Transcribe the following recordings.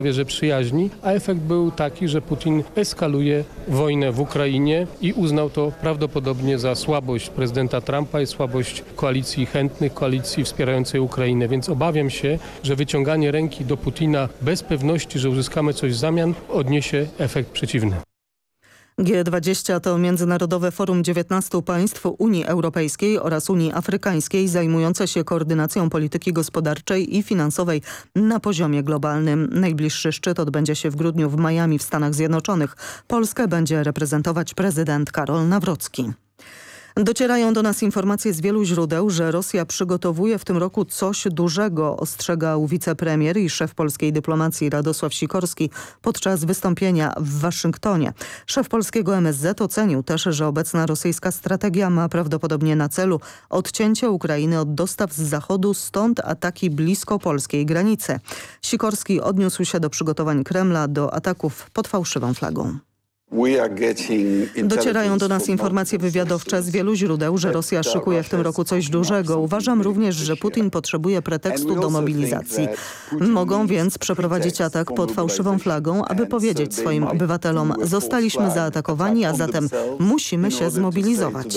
że przyjaźni, a efekt był taki, że Putin eskaluje wojnę w Ukrainie i uznał to prawdopodobnie za słabość prezydenta Trumpa i słabość koalicji chętnych, koalicji wspierającej Ukrainę. Więc obawiam się, że wyciąganie ręki do Putina bez pewności, że uzyskamy coś w zamian, odniesie efekt przeciwny. G20 to międzynarodowe forum 19 państw Unii Europejskiej oraz Unii Afrykańskiej zajmujące się koordynacją polityki gospodarczej i finansowej na poziomie globalnym. Najbliższy szczyt odbędzie się w grudniu w Miami w Stanach Zjednoczonych. Polskę będzie reprezentować prezydent Karol Nawrocki. Docierają do nas informacje z wielu źródeł, że Rosja przygotowuje w tym roku coś dużego, ostrzegał wicepremier i szef polskiej dyplomacji Radosław Sikorski podczas wystąpienia w Waszyngtonie. Szef polskiego MSZ ocenił też, że obecna rosyjska strategia ma prawdopodobnie na celu odcięcie Ukrainy od dostaw z Zachodu, stąd ataki blisko polskiej granicy. Sikorski odniósł się do przygotowań Kremla do ataków pod fałszywą flagą. Docierają do nas informacje wywiadowcze z wielu źródeł, że Rosja szykuje w tym roku coś dużego. Uważam również, że Putin potrzebuje pretekstu do mobilizacji. Mogą więc przeprowadzić atak pod fałszywą flagą, aby powiedzieć swoim obywatelom: zostaliśmy zaatakowani, a zatem musimy się zmobilizować.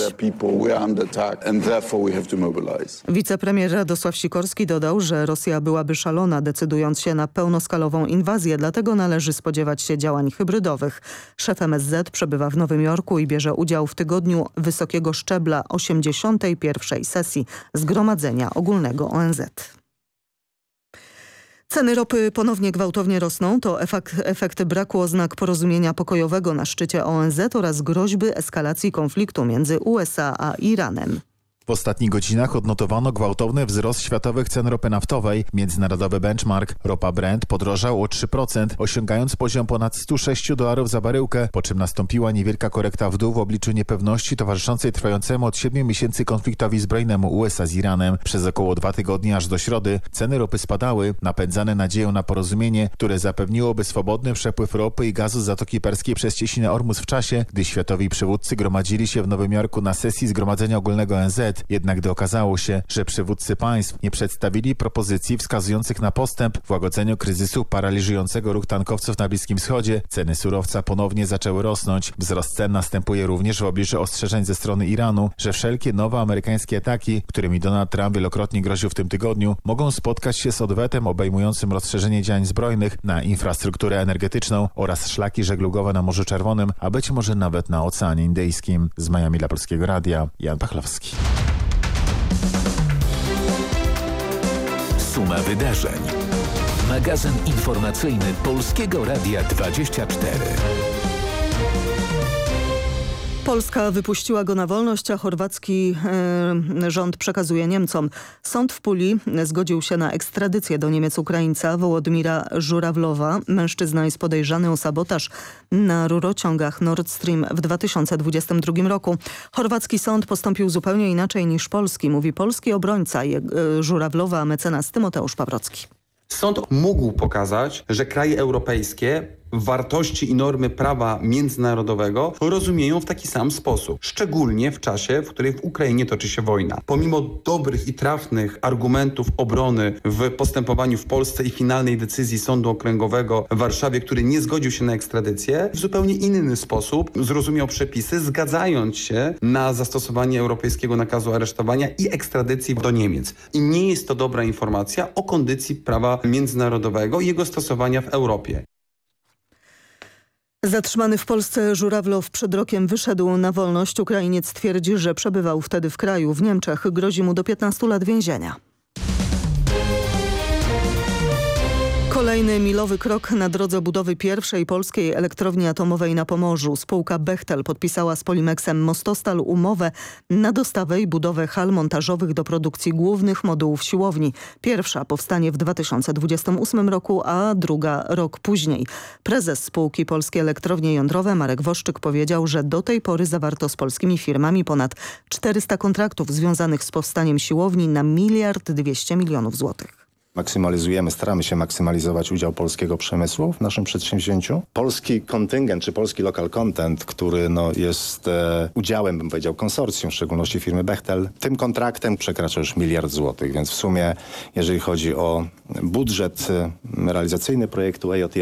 Wicepremier Radosław Sikorski dodał, że Rosja byłaby szalona, decydując się na pełnoskalową inwazję, dlatego należy spodziewać się działań hybrydowych. Szef MSZ przebywa w Nowym Jorku i bierze udział w tygodniu wysokiego szczebla 81. sesji Zgromadzenia Ogólnego ONZ. Ceny ropy ponownie gwałtownie rosną. To efekt braku oznak porozumienia pokojowego na szczycie ONZ oraz groźby eskalacji konfliktu między USA a Iranem. W ostatnich godzinach odnotowano gwałtowny wzrost światowych cen ropy naftowej. Międzynarodowy benchmark ropa Brent podrożał o 3%, osiągając poziom ponad $106 za baryłkę, po czym nastąpiła niewielka korekta w dół w obliczu niepewności towarzyszącej trwającemu od 7 miesięcy konfliktowi zbrojnemu USA z Iranem. Przez około 2 tygodnie aż do środy ceny ropy spadały, napędzane nadzieją na porozumienie, które zapewniłoby swobodny przepływ ropy i gazu z Zatoki Perskiej przez cieśninę Ormus w czasie, gdy światowi przywódcy gromadzili się w Nowym Jorku na sesji Zgromadzenia Ogólnego ONZ. Jednak gdy okazało się, że przywódcy państw nie przedstawili propozycji wskazujących na postęp w łagodzeniu kryzysu paraliżującego ruch tankowców na Bliskim Wschodzie, ceny surowca ponownie zaczęły rosnąć. Wzrost cen następuje również w obliczu ostrzeżeń ze strony Iranu, że wszelkie nowe amerykańskie ataki, którymi Donald Trump wielokrotnie groził w tym tygodniu, mogą spotkać się z odwetem obejmującym rozszerzenie działań zbrojnych na infrastrukturę energetyczną oraz szlaki żeglugowe na Morzu Czerwonym, a być może nawet na Oceanie Indyjskim. Z Miami dla Polskiego Radia, Jan Pachlowski. Suma wydarzeń. Magazyn informacyjny Polskiego Radia 24. Polska wypuściła go na wolność, a chorwacki rząd przekazuje Niemcom. Sąd w Puli zgodził się na ekstradycję do Niemiec Ukraińca Wołodymira Żurawlowa. Mężczyzna jest podejrzany o sabotaż na rurociągach Nord Stream w 2022 roku. Chorwacki sąd postąpił zupełnie inaczej niż polski, mówi polski obrońca Żurawlowa, mecenas Tymoteusz Pawrocki. Sąd mógł pokazać, że kraje europejskie wartości i normy prawa międzynarodowego rozumieją w taki sam sposób. Szczególnie w czasie, w którym w Ukrainie toczy się wojna. Pomimo dobrych i trafnych argumentów obrony w postępowaniu w Polsce i finalnej decyzji Sądu Okręgowego w Warszawie, który nie zgodził się na ekstradycję, w zupełnie inny sposób zrozumiał przepisy, zgadzając się na zastosowanie europejskiego nakazu aresztowania i ekstradycji do Niemiec. I nie jest to dobra informacja o kondycji prawa międzynarodowego i jego stosowania w Europie. Zatrzymany w Polsce Żurawlow przed rokiem wyszedł na wolność. Ukrainiec twierdzi, że przebywał wtedy w kraju. W Niemczech grozi mu do 15 lat więzienia. Kolejny milowy krok na drodze budowy pierwszej polskiej elektrowni atomowej na Pomorzu. Spółka Bechtel podpisała z Polimexem Mostostal umowę na dostawę i budowę hal montażowych do produkcji głównych modułów siłowni. Pierwsza powstanie w 2028 roku, a druga rok później. Prezes spółki Polskie Elektrownie Jądrowe Marek Woszczyk powiedział, że do tej pory zawarto z polskimi firmami ponad 400 kontraktów związanych z powstaniem siłowni na 1,2 mld złotych. Staramy się maksymalizować udział polskiego przemysłu w naszym przedsięwzięciu. Polski kontyngent, czy polski local content, który jest udziałem, bym powiedział, konsorcjum, w szczególności firmy Bechtel, tym kontraktem przekracza już 1 miliard złotych, więc w sumie, jeżeli chodzi o budżet realizacyjny projektu EJT